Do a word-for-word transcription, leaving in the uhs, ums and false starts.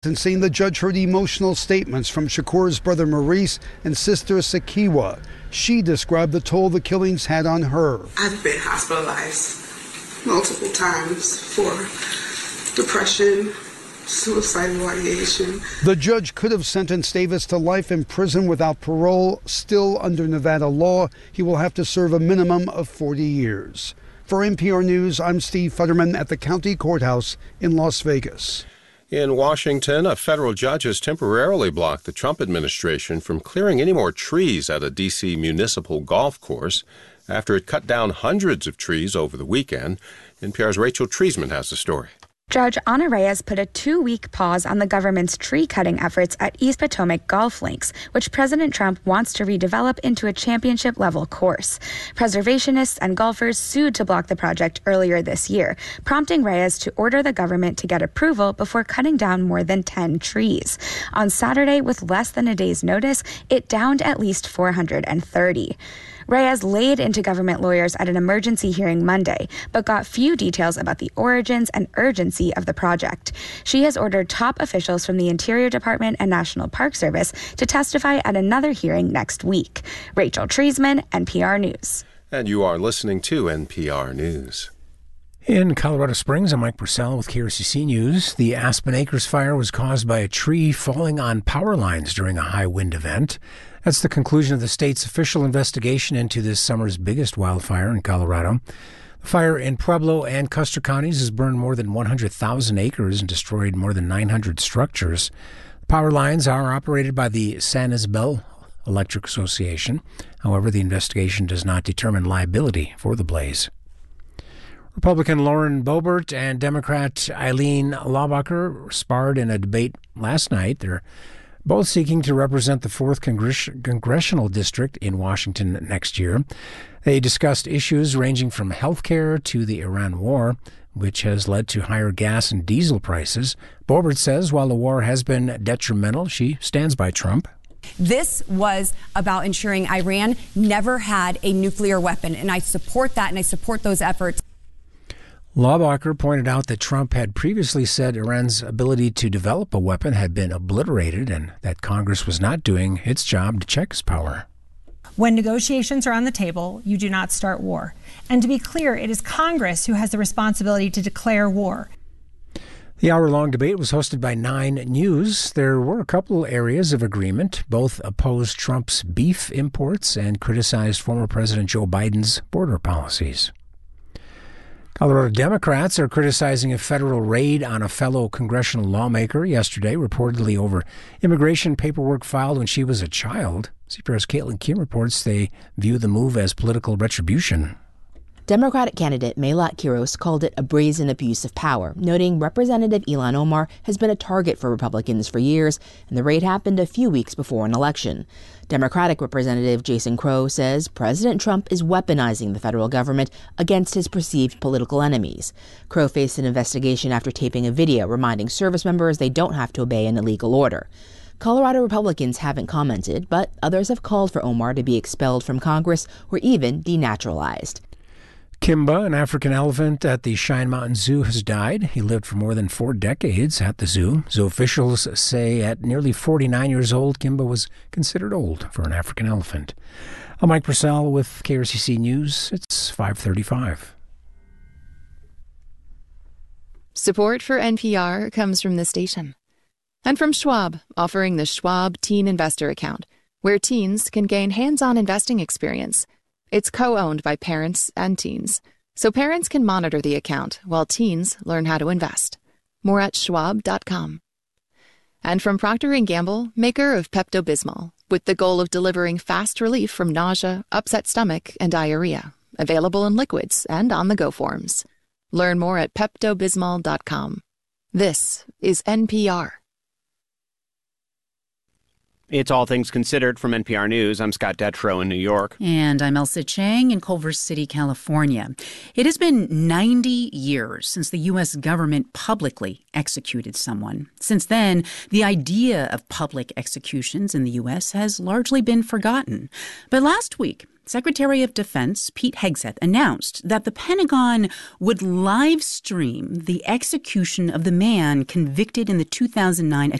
Sentencing, the judge heard emotional statements from Shakur's brother Maurice and sister Sakiwa. She described the toll the killings had on her. I've been hospitalized multiple times for depression, suicidal ideation. The judge could have sentenced Davis to life in prison without parole. Still, under Nevada law, he will have to serve a minimum of forty years. For N P R News, I'm Steve Futterman at the county courthouse in Las Vegas. In Washington, a federal judge has temporarily blocked the Trump administration from clearing any more trees at a D C municipal golf course after it cut down hundreds of trees over the weekend. N P R's Rachel Treisman has the story. Judge Ana Reyes put a two-week pause on the government's tree-cutting efforts at East Potomac Golf Links, which President Trump wants to redevelop into a championship-level course. Preservationists and golfers sued to block the project earlier this year, prompting Reyes to order the government to get approval before cutting down more than ten trees. On Saturday, with less than a day's notice, it downed at least four hundred thirty. Reyes laid into government lawyers at an emergency hearing Monday, but got few details about the origins and urgency of the project. She has ordered top officials from the Interior Department and National Park Service to testify at another hearing next week. Rachel Treisman, N P R News. And you are listening to N P R News. In Colorado Springs, I'm Mike Purcell with K R C C News. The Aspen Acres fire was caused by a tree falling on power lines during a high wind event. That's the conclusion of the state's official investigation into this summer's biggest wildfire in Colorado. The fire in Pueblo and Custer counties has burned more than one hundred thousand acres and destroyed more than nine hundred structures. The power lines are operated by the San Isabel Electric Association. However, the investigation does not determine liability for the blaze. Republican Lauren Boebert and Democrat Eileen Laubacher sparred in a debate last night. They're both seeking to represent the fourth Congress- Congressional District in Washington next year. They discussed issues ranging from health care to the Iran war, which has led to higher gas and diesel prices. Boebert says while the war has been detrimental, she stands by Trump. This was about ensuring Iran never had a nuclear weapon, and I support that, and I support those efforts. Laubacher pointed out that Trump had previously said Iran's ability to develop a weapon had been obliterated and that Congress was not doing its job to check his power. When negotiations are on the table, you do not start war. And to be clear, it is Congress who has the responsibility to declare war. The hour-long debate was hosted by Nine News. There were a couple areas of agreement. Both opposed Trump's beef imports and criticized former President Joe Biden's border policies. Colorado Democrats are criticizing a federal raid on a fellow congressional lawmaker yesterday, reportedly over immigration paperwork filed when she was a child. C P R's Caitlin Kim reports they view the move as political retribution. Democratic candidate Melat Quiros called it a brazen abuse of power, noting Representative Ilhan Omar has been a target for Republicans for years, and the raid happened a few weeks before an election. Democratic Representative Jason Crow says President Trump is weaponizing the federal government against his perceived political enemies. Crow faced an investigation after taping a video reminding service members they don't have to obey an illegal order. Colorado Republicans haven't commented, but others have called for Omar to be expelled from Congress or even denaturalized. Kimba, an African elephant at the Cheyenne Mountain Zoo, has died. He lived for more than four decades at the zoo. Zoo officials say at nearly forty-nine years old, Kimba was considered old for an African elephant. I'm Mike Purcell with K R C C News. It's five thirty-five. Support for N P R comes from this station. And from Schwab, offering the Schwab Teen Investor Account, where teens can gain hands-on investing experience. It's co-owned by parents and teens, so parents can monitor the account while teens learn how to invest. More at schwab dot com. And from Procter and Gamble, maker of Pepto-Bismol, with the goal of delivering fast relief from nausea, upset stomach, and diarrhea. Available in liquids and on-the-go forms. Learn more at pepto bismol dot com. This is N P R. It's All Things Considered from N P R News. I'm Scott Detrow in New York. And I'm Elsa Chang in Culver City, California. It has been ninety years since the U S government publicly executed someone. Since then, the idea of public executions in the U S has largely been forgotten. But last week, Secretary of Defense Pete Hegseth announced that the Pentagon would live stream the execution of the man convicted in the two thousand nine